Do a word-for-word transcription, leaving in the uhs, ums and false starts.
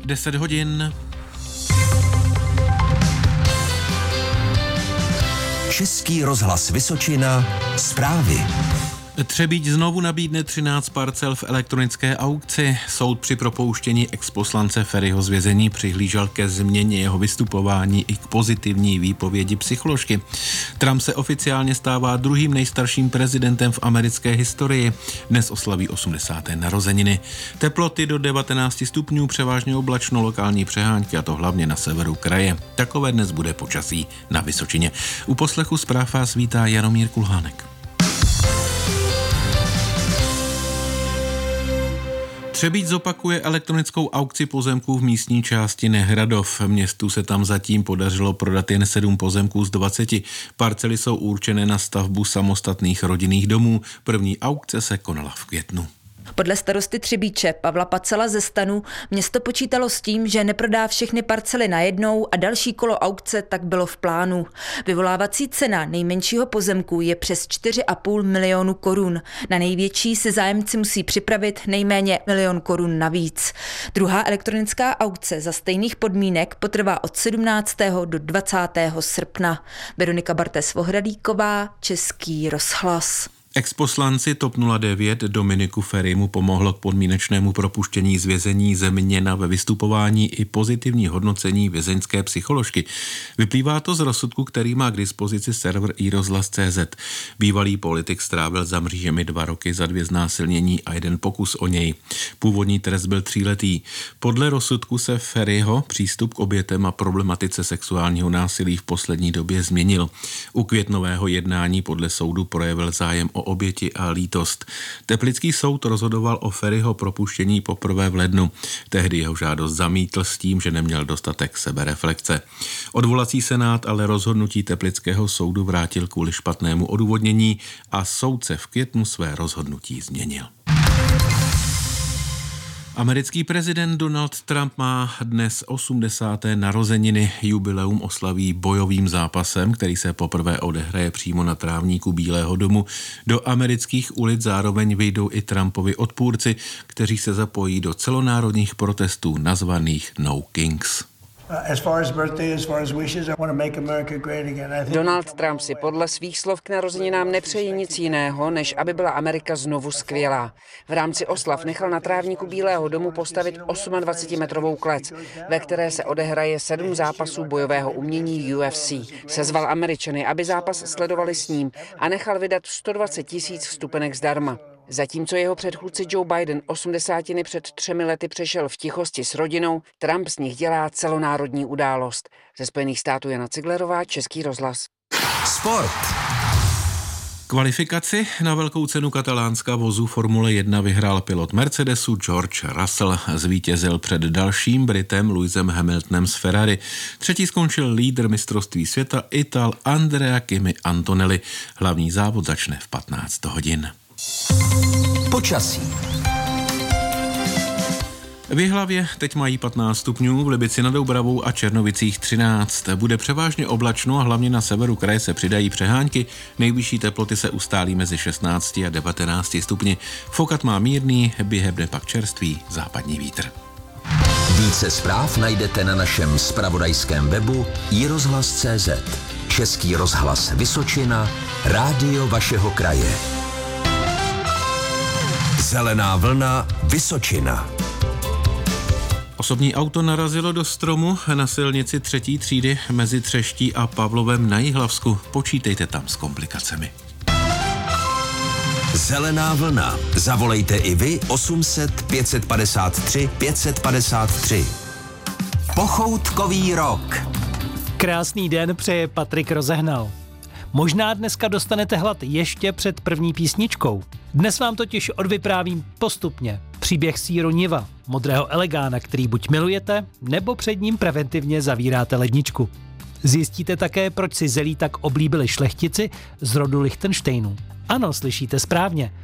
deset hodin. Český rozhlas Vysočina, zprávy. Třebíč znovu nabídne třináct parcel v elektronické aukci. Soud při propouštění exposlance Feriho z vězení přihlížel ke změně jeho vystupování i k pozitivní výpovědi psycholožky. Trump se oficiálně stává druhým nejstarším prezidentem v americké historii. Dnes oslaví osmdesáté narozeniny. Teploty do devatenáct stupňů, převážně oblačno, lokální přehánky, a to hlavně na severu kraje. Takové dnes bude počasí na Vysočině. U poslechu zpráv vás vítá Jaromír Kulhánek. Třebíč zopakuje elektronickou aukci pozemků v místní části Nehradov. Městu se tam zatím podařilo prodat jen sedm pozemků z dvaceti. Parcely jsou určené na stavbu samostatných rodinných domů. První aukce se konala v květnu. Podle starosty Třebíče Pavla Pacela ze Stanu město počítalo s tím, že neprodá všechny parcely najednou a další kolo aukce tak bylo v plánu. Vyvolávací cena nejmenšího pozemku je přes čtyři a půl milionu korun. Na největší se zájemci musí připravit nejméně milion korun navíc. Druhá elektronická aukce za stejných podmínek potrvá od sedmnáctého do dvacátého srpna. Veronika Bartes-Vohradíková, Český rozhlas. Exposlanci TOP nula devět Dominiku Ferimu pomohlo k podmínečnému propuštění z vězení změna ve vystupování i pozitivní hodnocení vězeňské psycholožky. Vyplývá to z rozsudku, který má k dispozici server i rozhlas tečka cé zet. Bývalý politik strávil za mřížemi dva roky za dvě znásilnění a jeden pokus o něj. Původní trest byl tříletý. Podle rozsudku se Feriho přístup k obětem a problematice sexuálního násilí v poslední době změnil. U květnového jednání podle soudu projevil zájem o oběti a lítost. Teplický soud rozhodoval o Feriho propuštění poprvé v lednu. Tehdy jeho žádost zamítl s tím, že neměl dostatek sebereflexe. Odvolací senát ale rozhodnutí Teplického soudu vrátil kvůli špatnému odůvodnění a soudce v květnu své rozhodnutí změnil. Americký prezident Donald Trump má dnes osmdesáté narozeniny. Jubileum oslaví bojovým zápasem, který se poprvé odehraje přímo na trávníku Bílého domu. Do amerických ulic zároveň vyjdou i Trumpovi odpůrci, kteří se zapojí do celonárodních protestů nazvaných No Kings. Donald Trump si podle svých slov k narozeninám nepřeje nic jiného, než aby byla Amerika znovu skvělá. V rámci oslav nechal na trávníku Bílého domu postavit dvacetiosmimetrovou klec, ve které se odehraje sedm zápasů bojového umění U F C. Sezval Američany, aby zápas sledovali s ním a nechal vydat sto dvacet tisíc vstupenek zdarma. Zatímco jeho předchůdce Joe Biden osmdesátiny před třemi lety přešel v tichosti s rodinou, Trump z nich dělá celonárodní událost. Ze Spojených států Jana Ciglerová, Český rozhlas. Sport. Kvalifikaci na velkou cenu katalánska vozu Formule jedna vyhrál pilot Mercedesu George Russell. Zvítězil před dalším Britem Lewisem Hamiltonem z Ferrari. Třetí skončil lídr mistrovství světa Ital Andrea Kimi Antonelli. Hlavní závod začne v patnáct hodin. Počasí. V Jihlavě teď mají patnáct stupňů, v Libici nad Doubravou a Černovicích třináct. Bude převážně oblačno a hlavně na severu kraje se přidají přehánky. Nejvyšší teploty se ustálí mezi šestnácti a devatenácti stupni. Fokat má mírný, během dne pak čerstvý západní vítr. Více zpráv najdete na našem zpravodajském webu i rozhlas tečka cé zet. Český rozhlas Vysočina, rádio vašeho kraje. Zelená vlna Vysočina. Osobní auto narazilo do stromu na silnici třetí třídy mezi Třeští a Pavlovem na Jihlavsku. Počítejte tam s komplikacemi. Zelená vlna. Zavolejte i vy osm set pět set padesát tři pět set padesát tři. Pochoutkový rok. Krásný den přeje Patrik Rozehnal. Možná dneska dostanete hlad ještě před první písničkou. Dnes vám totiž odvyprávím postupně příběh sýru Niva, modrého elegána, který buď milujete, nebo před ním preventivně zavíráte ledničku. Zjistíte také, proč si zelí tak oblíbili šlechtici z rodu Lichtenštejnů. Ano, slyšíte správně.